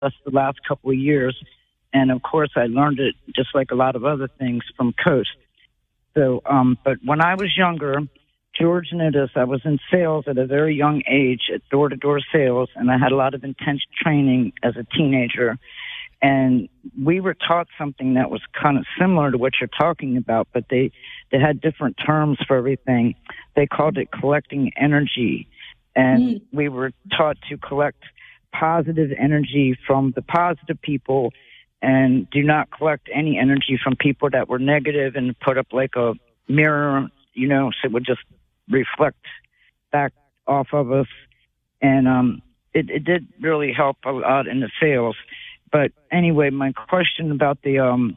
the last couple of years. And of course, I learned it just like a lot of other things from Coast. So, but when I was younger, George noticed I was in sales at a very young age at door-to-door sales, and I had a lot of intense training as a teenager. And we were taught something that was kind of similar to what you're talking about, but they had different terms for everything. They called it collecting energy. And we were taught to collect positive energy from the positive people and do not collect any energy from people that were negative, and put up like a mirror, so it would just reflect back off of us. And it did really help a lot in the sales. But anyway, my question about the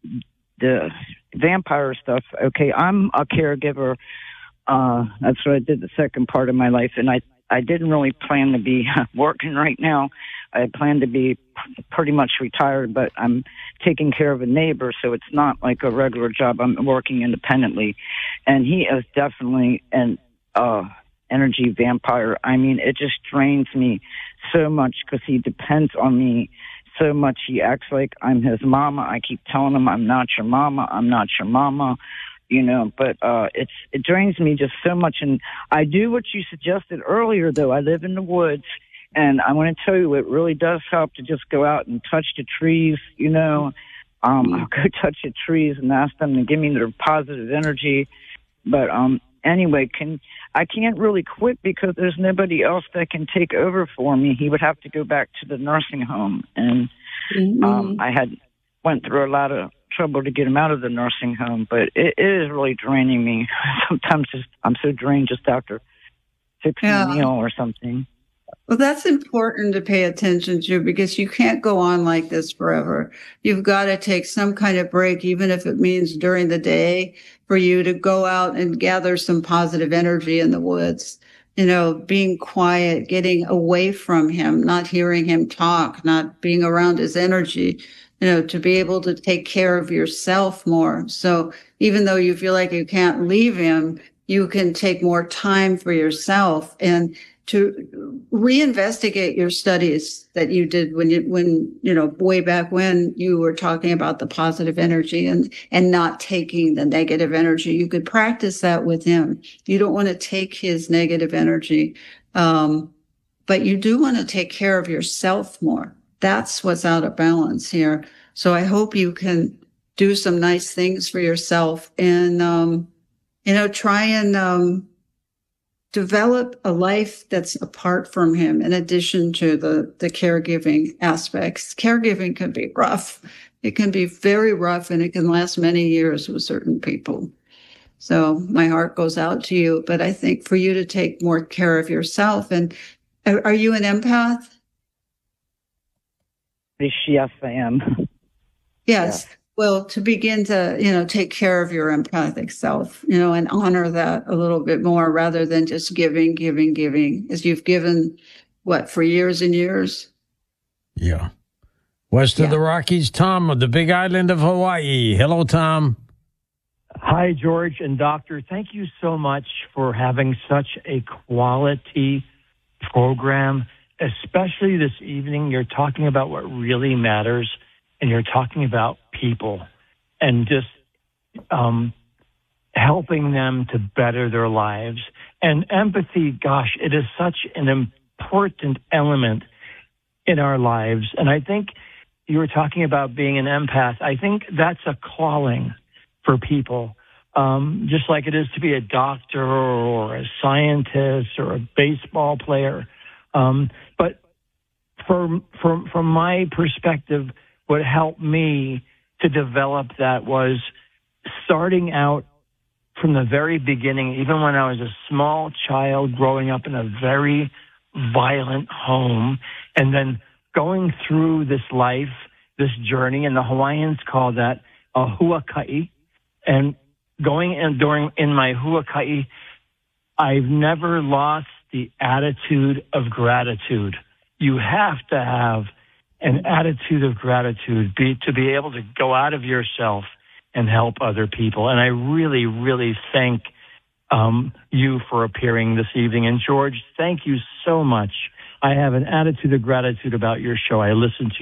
vampire stuff. Okay, I'm a caregiver. That's what I did the second part of my life, and I didn't really plan to be working right now. I planned to be pretty much retired, but I'm taking care of a neighbor, so it's not like a regular job. I'm working independently, and he is definitely an energy vampire. I mean, it just drains me so much because he depends on me so much. He acts like I'm his mama. I keep telling him, I'm not your mama. I'm not your mama. But it drains me just so much. And I do what you suggested earlier, though. I live in the woods, and I want to tell you, it really does help to just go out and touch the trees, I'll go touch the trees and ask them to give me their positive energy. But anyway, I can't really quit because there's nobody else that can take over for me. He would have to go back to the nursing home. And I went through a lot of trouble to get him out of the nursing home, but it is really draining me. Sometimes I'm so drained just after fixing a meal or something. Well, that's important to pay attention to, because you can't go on like this forever. You've got to take some kind of break, even if it means during the day, for you to go out and gather some positive energy in the woods. Being quiet, getting away from him, not hearing him talk, not being around his energy, to be able to take care of yourself more. So even though you feel like you can't leave him, you can take more time for yourself and to reinvestigate your studies that you did when way back when you were talking about the positive energy and not taking the negative energy. You could practice that with him. You don't want to take his negative energy, but you do want to take care of yourself more. That's what's out of balance here. So I hope you can do some nice things for yourself and, try and develop a life that's apart from him in addition to the caregiving aspects. Caregiving can be rough. It can be very rough, and it can last many years with certain people. So my heart goes out to you. But I think for you to take more care of yourself, and are you an empath? Yes, I am. Yes. Yeah. Well, to begin to, take care of your empathic self, and honor that a little bit more rather than just giving, as you've given, for years and years? Yeah. West of the Rockies, Tom of the Big Island of Hawaii. Hello, Tom. Hi, George and Doctor. Thank you so much for having such a quality program, especially this evening. You're talking about what really matters, and you're talking about people and just helping them to better their lives. And empathy, gosh, it is such an important element in our lives. And I think you were talking about being an empath. I think that's a calling for people, just like it is to be a doctor or a scientist or a baseball player. But from my perspective, what helped me to develop that was starting out from the very beginning, even when I was a small child growing up in a very violent home, and then going through this life, this journey, and the Hawaiians call that a huaka'i. And going and in my huaka'i, I've never lost the attitude of gratitude. You have to have an attitude of gratitude to be able to go out of yourself and help other people. And I really, really thank you for appearing this evening. And George, thank you so much. I have an attitude of gratitude about your show. I listen to